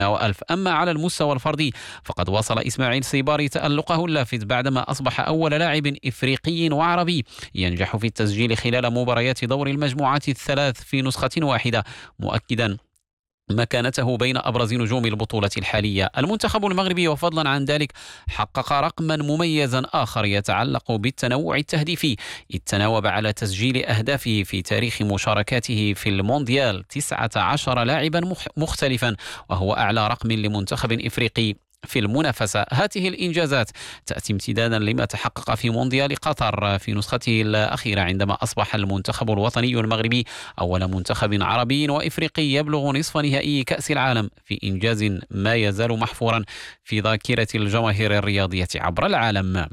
ألف. أما على المستوى الفردي فقد واصل إسماعيل سيباري تألقه اللافت بعدما أصبح أول لاعب إفريقي وعربي ينجح في التسجيل خلال مباريات دور المجموعات الثلاث في نسخة واحدة، مؤكدا مكانته بين أبرز نجوم البطولة الحالية. المنتخب المغربي وفضلا عن ذلك حقق رقما مميزا آخر يتعلق بالتنوع التهديفي، إذ تناوب على تسجيل أهدافه في تاريخ مشاركاته في المونديال 19 لاعبا مختلفا، وهو أعلى رقم لمنتخب إفريقي في المنافسة. هذه الإنجازات تأتي امتدادا لما تحقق في مونديال قطر في نسخته الأخيرة، عندما أصبح المنتخب الوطني المغربي أول منتخب عربي وإفريقي يبلغ نصف نهائي كأس العالم، في إنجاز ما يزال محفورا في ذاكرة الجماهير الرياضية عبر العالم.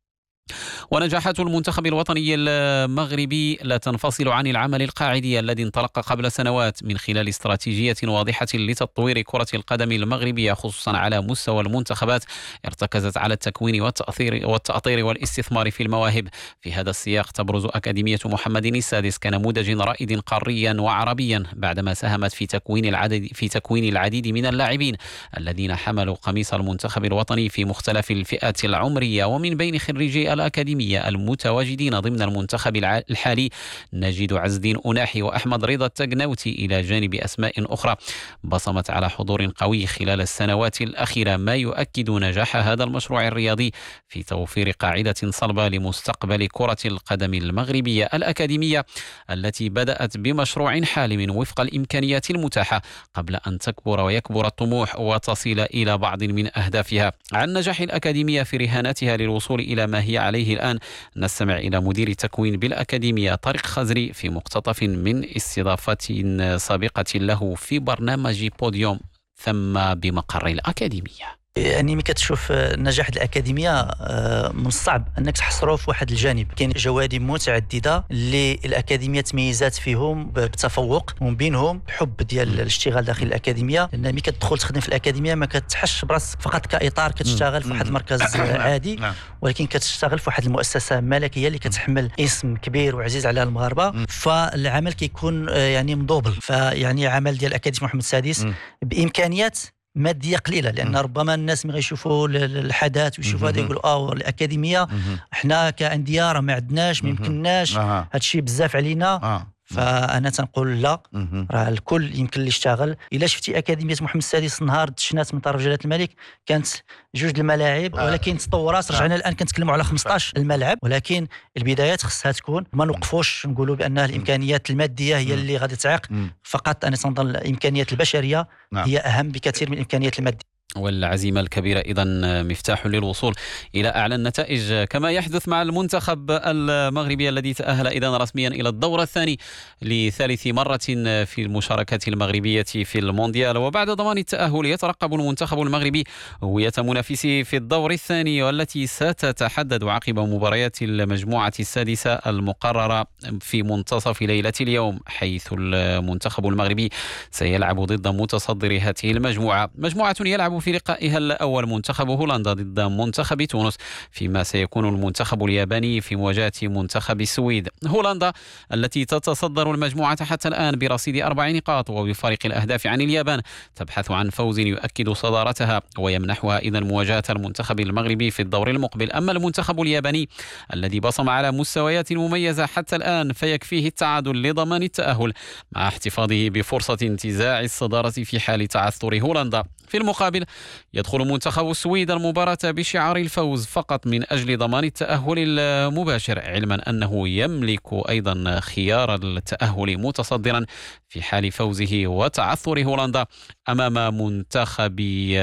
ونجاحات المنتخب الوطني المغربي لا تنفصل عن العمل القاعدي الذي انطلق قبل سنوات من خلال استراتيجية واضحة لتطوير كرة القدم المغربية، خصوصا على مستوى المنتخبات، ارتكزت على التكوين والتأطير والاستثمار في المواهب. في هذا السياق تبرز أكاديمية محمد السادس كنموذج رائد قاريا وعربيا، بعدما ساهمت في تكوين العديد من اللاعبين الذين حملوا قميص المنتخب الوطني في مختلف الفئات العمرية. ومن بين خريجي الأكاديمية المتواجدين ضمن المنتخب الحالي نجد عز الدين أناحي وأحمد رضا التقناوتي، إلى جانب أسماء أخرى بصمت على حضور قوي خلال السنوات الأخيرة، ما يؤكد نجاح هذا المشروع الرياضي في توفير قاعدة صلبة لمستقبل كرة القدم المغربية. الأكاديمية التي بدأت بمشروع حالم وفق الإمكانيات المتاحة قبل أن تكبر ويكبر الطموح وتصل إلى بعض من أهدافها. عن نجاح الأكاديمية في رهاناتها للوصول إلى ما هي عليه الآن نستمع إلى مدير التكوين بالأكاديمية طارق خزري في مقتطف من استضافة سابقة له في برنامج بوديوم ثم بمقر الأكاديمية. يعني ملي كتشوف نجاح الأكاديمية من الصعب أنك تحصره في واحد الجانب. كاين جوانب متعددة اللي الأكاديمية تميزات فيهم بتفوق، ومن بينهم الحب ديال الاشتغال داخل الأكاديمية، لأن ملي كتدخل تخدم في الأكاديمية ما كتحش براسك فقط كإطار كتشتغل في واحد المركز عادي، ولكن كتشتغل في واحد المؤسسة ملكية اللي كتحمل اسم كبير وعزيز على المغاربة، فالعمل كيكون يعني مدوبل. فيعني عمل ديال أكاديمية محمد السادس بإمكانيات ماديه قليله، لان ربما الناس ملي يشوفوا الحدث ويشوفوا هذا يقولوا الأكاديمية احنا كأندية راه ما عندناش، ما يمكنناش، هذا الشيء بزاف علينا. فانا تنقول لا، راه الكل يمكن اللي يشتغل. الا شفتي اكاديميه محمد السادس نهار دشنات من طرف جلاله الملك كانت 2 الملاعب، ولكن تطورات رجعنا الان كنتكلموا على 15 الملعب، ولكن البدايات خصها تكون ما نوقفوش نقولوا بان الامكانيات الماديه هي اللي غادي تعيق فقط. انا تنظن الامكانيات البشريه هي اهم بكثير من الامكانيات الماديه. والعزيمة الكبيرة إذن مفتاح للوصول إلى أعلى النتائج، كما يحدث مع المنتخب المغربي الذي تأهل إذن رسميا إلى الدور الثاني لثالث مرة في المشاركة المغربية في المونديال. وبعد ضمان التأهل يترقب المنتخب المغربي هوية منافسه في الدور الثاني، والتي ستتحدد عقب مباريات المجموعة السادسة المقررة في منتصف ليلة اليوم، حيث المنتخب المغربي سيلعب ضد متصدر هذه المجموعة. مجموعة يلعب في لقائها الأول منتخب هولندا ضد منتخب تونس، فيما سيكون المنتخب الياباني في مواجهة منتخب السويد. هولندا التي تتصدر المجموعة حتى الآن برصيد 4 نقاط وبفارق الأهداف عن اليابان تبحث عن فوز يؤكد صدارتها ويمنحها إذن مواجهة المنتخب المغربي في الدور المقبل. أما المنتخب الياباني الذي بصم على مستويات مميزة حتى الآن فيكفيه التعادل لضمان التأهل، مع احتفاظه بفرصة انتزاع الصدارة في حال تعثر هولندا. في المقابل يدخل منتخب السويد المباراة بشعار الفوز فقط من أجل ضمان التأهل المباشر، علما أنه يملك أيضا خيار التأهل متصدرا في حال فوزه وتعثر هولندا أمام منتخب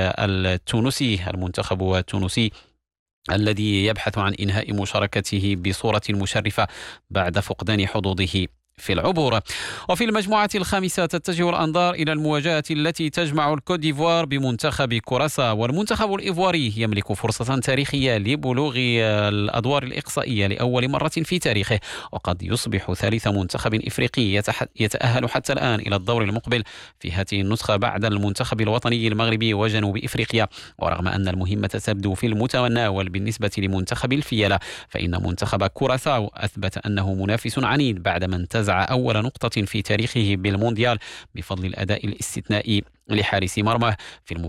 المنتخب التونسي الذي يبحث عن إنهاء مشاركته بصورة مشرفة بعد فقدان حظوظه في العبور. وفي المجموعة الخامسة تتجه الأنظار إلى المواجهة التي تجمع الكوت ديفوار بمنتخب كوراسا، والمنتخب الإيفواري يملك فرصة تاريخية لبلوغ الأدوار الإقصائية لأول مرة في تاريخه، وقد يصبح ثالث منتخب إفريقي يتأهل حتى الآن إلى الدور المقبل في هذه النسخة بعد المنتخب الوطني المغربي وجنوب إفريقيا. ورغم أن المهمة تبدو في المتناول بالنسبة لمنتخب الفيلة، فإن منتخب كوراساو أثبت أنه منافس عنيد بعدما انتزع أول نقطة في تاريخه بالمونديال بفضل الأداء الاستثنائي لحارس مرمى في